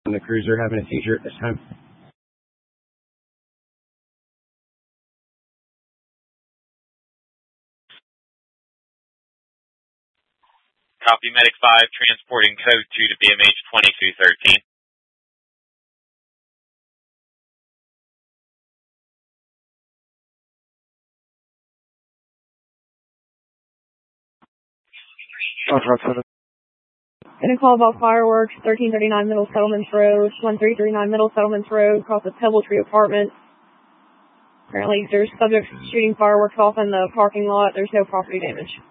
on the cruiser having a seizure at this time. Copy, Medic 5, transporting code 2 to BMH 2213. Getting a call about fireworks, 1339 Middle Settlements Road, 1339 Middle Settlements Road, across the Pebble Tree apartment. Apparently there's subjects shooting fireworks off in the parking lot. There's no property damage.